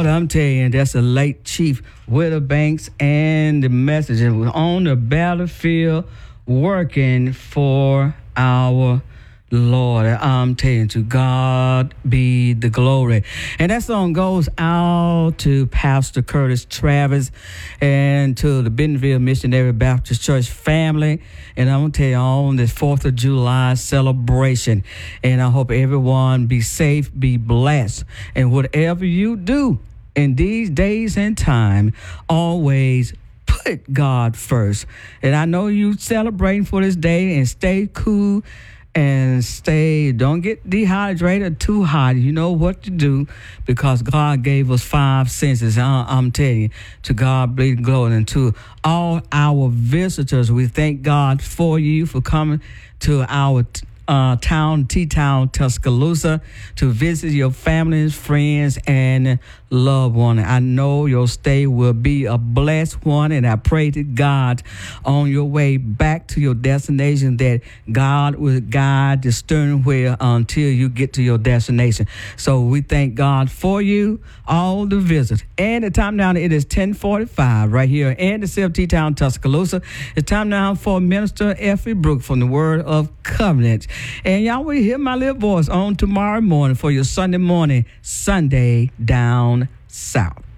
I'm telling you, that's the late Chief Witter Banks and the message. And we're on the battlefield working for our Lord. I'm telling you, to God be the glory. And that song goes out to Pastor Curtis Travis and to the Bentonville Missionary Baptist Church family. And I'm going to tell you, on this 4th of July celebration. And I hope everyone be safe, be blessed. And whatever you do in these days and time, always put God first. And I know you celebrating for this day, and stay cool and don't get dehydrated or too hot. You know what to do, because God gave us 5 senses. I'm telling you, to God be the glory. And to all our visitors, we thank God for you for coming to our town, T-Town, Tuscaloosa, to visit your families, friends, and loved one. I know your stay will be a blessed one, and I pray to God on your way back to your destination that God will guide the steering wheel until you get to your destination. So we thank God for you, all the visitors. And the time now, it is 10:45 right here in the city of T-Town, Tuscaloosa. It's time now for Minister Effie Brooke from the Word of Covenant. And y'all will hear my little voice on tomorrow morning for your Sunday morning, Sunday Down South.